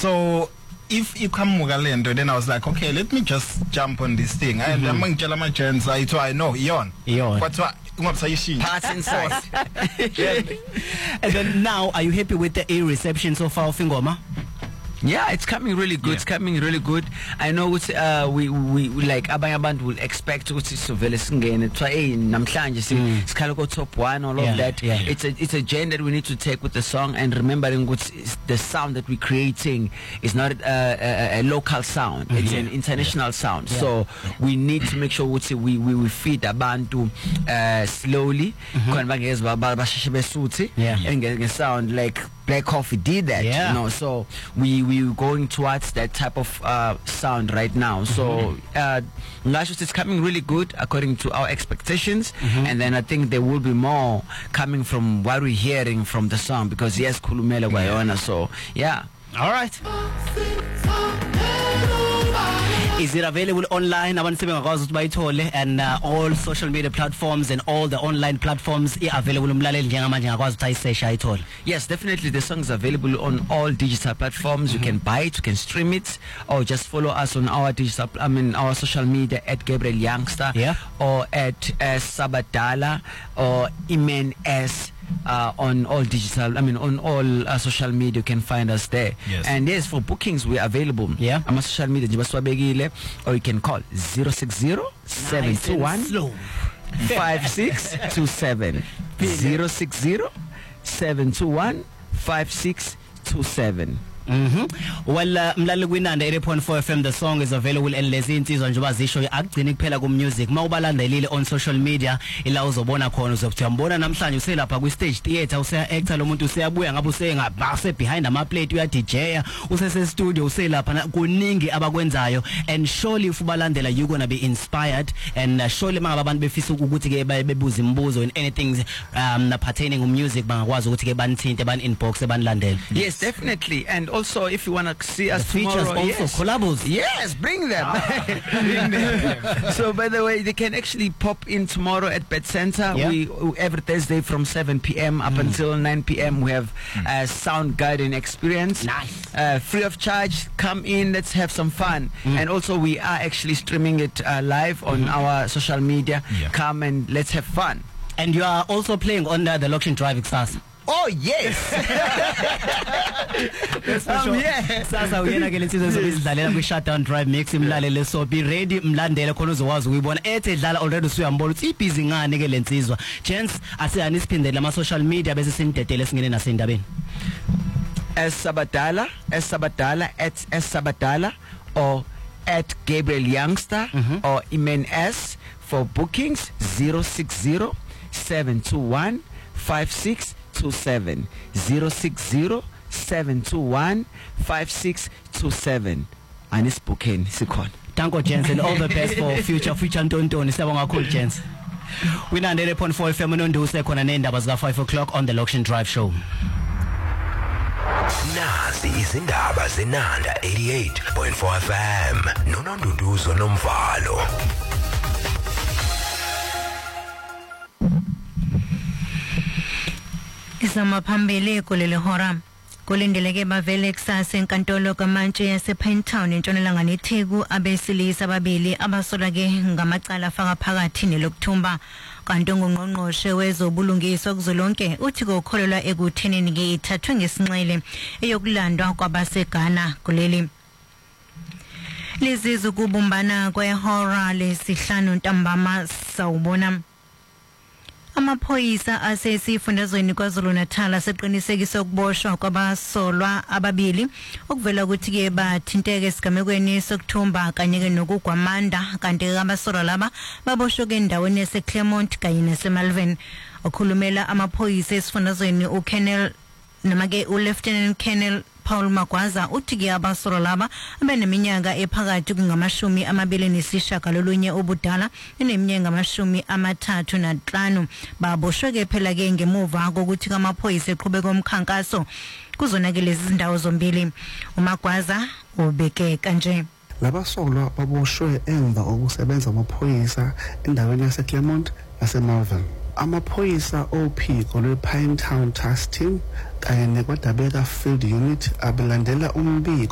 So if you come Mugalendo, then I was like, okay, let me just jump on this thing. And among Jalama Chance, I know, Yon. What's what? Parts inside. And then now, are you happy with the reception so far of Ngoma? Yeah, it's coming really good. It's coming really good. I know we like abanye abantu will expect ukuthi sovele singene try namhlanje sikhala ko top 1 all of that. It's a journey that we need to take with the song, and remembering the sound that we're creating is not a local sound. It's an international sound. So we need to make sure we feed abantu slowly khona bangezwe basheshe besuthi and sound like Black Coffee did that, you know. So we're going towards that type of sound right now. So it's coming really good according to our expectations, and then I think there will be more coming from what we're hearing from the song, because yes, Kulumela Wayona. So yeah. All right. Is it available online? And all social media platforms and all the online platforms are available. Yes, definitely. The song is available on all digital platforms. You can buy it, you can stream it, or just follow us on our our social media at Gabriel Youngster, or at Sabadala, or Imen S. On all digital, on all social media, you can find us there. Yes. And yes, for bookings, we're available. On social media, or you can call 060-721-5627. 060-721-5627. Well, mlaleli kwinanda 8.4 FM, the song is available and lezi insizwa njengoba zisho akugcini kuphela ku music. Mawubalandelile on social media ila uzobona khona, uzokuthi uyambona namhlanje uselapha ku stage theater, useya actor, lo muntu useyabuya ngabe usengabase behind ama plate, uya DJ, usese studio, uselapha, kuningi abakwenzayo, and surely if ubalandela you gonna be inspired, and surely manga abantu befisa ukuthi ke bebuza imibuzo in anything pertaining to music bangakwazi ukuthi ke banithinte ban inbox banilandele. Yes, definitely. And also, if you want to see us tomorrow, also collabos. Yes, bring them. Bring them. So, by the way, they can actually pop in tomorrow at Bed Center. We every Thursday from 7 p.m. up until 9 p.m. we have a sound guiding experience. Nice. Free of charge. Come in. Let's have some fun. And also, we are actually streaming it live on our social media. Come and let's have fun. And you are also playing on the Loction Drive Xasa. Oh yes. Sasa uyena ke lensizwe zobizidlalela kwi Shutdown Drive Mix, imlalele, so be ready, mlandele khona uzowazi ukuyibona ethe dlala already usuyambona ukuthi ibhizi ngane ke lensizwa. Chance asiyani siphindele ama social media bese sinidedele singene nasendabeni. Sabadala at Sabadala, or at Gabriel Youngster, or Imen S. For bookings 060-721-5627. 060-721-5627. Anis booking sikhona. Thank you, Jens, and all the best for future Ntontoni. Siyabonga kakhulu, Jens. Wina 8.4 FM unonduse khona nendaba zika 5 o'clock on the Loction Drive Show. Nazi izindaba zenanda 88.4 FM. Nononduduzo nomvalo. Isama phambili kuleli hora kulindeleke bavele kusasa enkantolo kaMantshi yasePinetown entshonalanga neTheku abesilisa ababili abasolwa ke ngamacala afaka phakathi nelokuthumba. Kanti ungqongqoshe wezobulungiswa kuzolonke uthi kokholelwa ekuthenini ke ithathwe ngesinxele eyokulandwa kwabaseGhana kuleli. Lezi zokubumbana kwehora lesihlanu ntambama sawubona. Amaphoyisa asesifundazweni KwaZulu-Natal aseqinisekisa ukuboshwa kwabasolwa ababili okuvela ukuthi ke bathinteke esigamekweni sokuthumba kanye ke nokugwamanda, kanti abasolwa laba baboshwe ke endaweni yaseClermont kanye naseMalvern. Okhulumela amaphoyisa esifundazweni uKennel noma ke uLieutenant Colonel Paul Magwaza uthi ke abasolwa laba abaneminyaka ephakathi kungamashumi amabili nesishagalolunye obudala neminyaka ngamashumi amathathu nanhlanu baboshwe ke phela ke ngemuva kokuthi kamaphoyisa eqhubeka umkhankaso kuzona ke lezi zindawo zombili. uMagwaza ubeke kanje: labasolwa baboshwe emva kokusebenza amaphoyisa endaweni yaseClermont naseMalvern. Amaphoyisa ophiko lwePinetown Task Team kanye nekwadabeka Field Unit abelandela umbiko